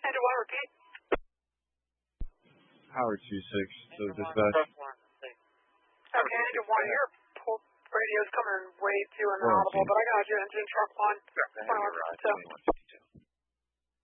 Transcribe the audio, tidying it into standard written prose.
Engine 1, repeat. Howard 2-6, so dispatch. Okay, Engine 1, your radio's coming way too inaudible, but I got you, engine truck 1. Right.